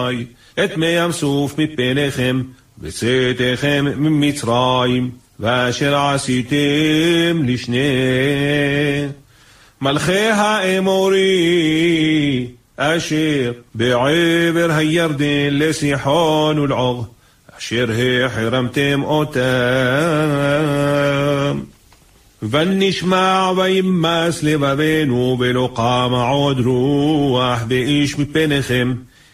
את מי ים סוף מפניכם, וצאתכם ממצרים, ואשר עשיתם לשני מלכי האמורי, אשר בעבר הירדן לסיחון ולעוג, אשר החרמתם אותם. ונשמע וימס לבבנו ולא קם עוד רוח באיש מפניכם,